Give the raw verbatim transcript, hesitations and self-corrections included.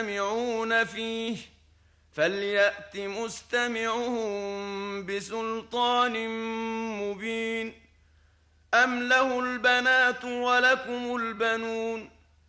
يستمعون فيه فليأت مستمعهم بسلطان مبين أم له البنات ولكم البنون